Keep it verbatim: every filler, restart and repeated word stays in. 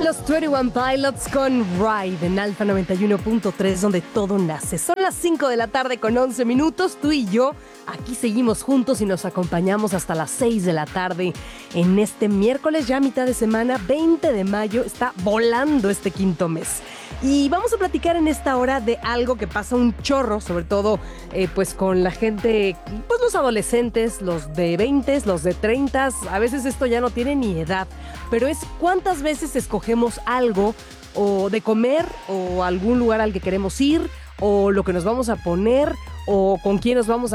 Los veintiuno Pilots con Ride en Alfa noventa y uno punto tres, donde todo nace. Son las cinco de la tarde con once minutos. Tú y yo aquí seguimos juntos y nos acompañamos hasta las seis de la tarde en este miércoles, ya mitad de semana, veinte de mayo. Está volando este quinto mes. Y vamos a platicar en esta hora de algo que pasa un chorro, sobre todo eh, pues con la gente, pues los adolescentes, los de veinte, los de treinta. A veces esto ya no tiene ni edad, pero es cuántas veces escogemos algo o de comer o algún lugar al que queremos ir o lo que nos vamos a poner o con quién nos vamos a